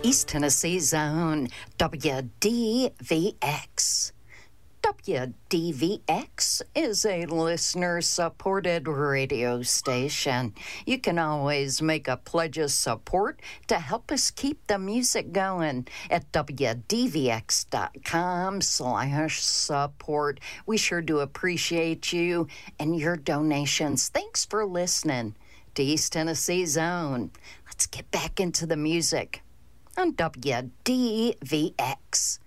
East Tennessee's own WDVX. WDVX is a listener-supported radio station. You can always make a pledge of support to help us keep the music going at WDVX.com/support. We sure do appreciate you and your donations. Thanks for listening to East Tennessee's own. Let's get back into the music on WDVX.